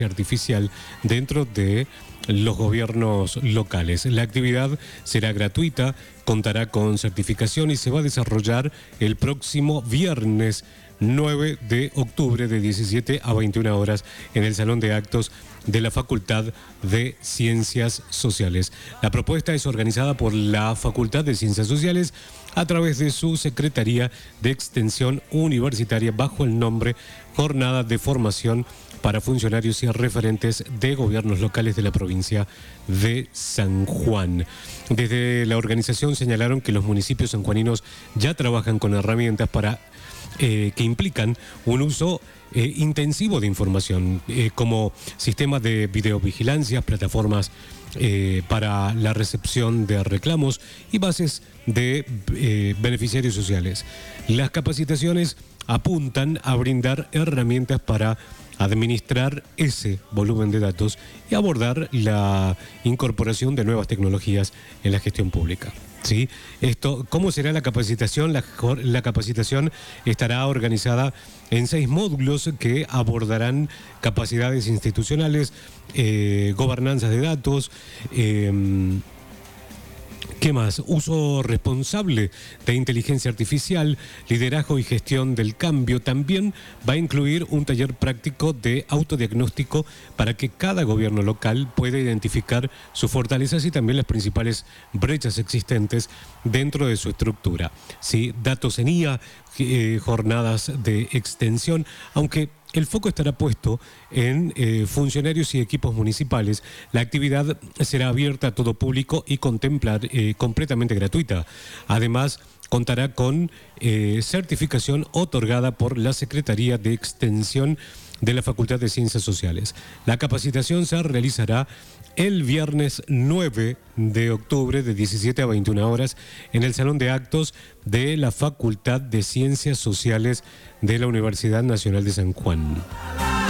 artificial dentro de los gobiernos locales. La actividad será gratuita, contará con certificación y se va a desarrollar el próximo viernes 9 de octubre de 17 a 21 horas en el Salón de Actos de la Facultad de Ciencias Sociales. La propuesta es organizada por la Facultad de Ciencias Sociales a través de su Secretaría de Extensión Universitaria bajo el nombre Jornada de Formación para Funcionarios y Referentes de Gobiernos Locales de la provincia de San Juan. Desde la organización señalaron que los municipios sanjuaninos ya trabajan con herramientas que implican un uso intensivo de información, como sistemas de videovigilancia, plataformas para la recepción de reclamos y bases de beneficiarios sociales. Las capacitaciones apuntan a brindar herramientas para administrar ese volumen de datos y abordar la incorporación de nuevas tecnologías en la gestión pública. ¿Sí? ¿Cómo será la capacitación? La capacitación estará organizada en 6 módulos que abordarán capacidades institucionales, gobernanza de datos, ¿qué más? Uso responsable de inteligencia artificial, liderazgo y gestión del cambio. También va a incluir un taller práctico de autodiagnóstico para que cada gobierno local pueda identificar sus fortalezas y también las principales brechas existentes dentro de su estructura. ¿Sí? Datos en IA, jornadas de extensión, aunque el foco estará puesto en funcionarios y equipos municipales. La actividad será abierta a todo público y completamente gratuita. Además, contará con certificación otorgada por la Secretaría de Extensión de la Facultad de Ciencias Sociales. La capacitación se realizará el viernes 9 de octubre de 17 a 21 horas en el Salón de Actos de la Facultad de Ciencias Sociales de la Universidad Nacional de San Juan.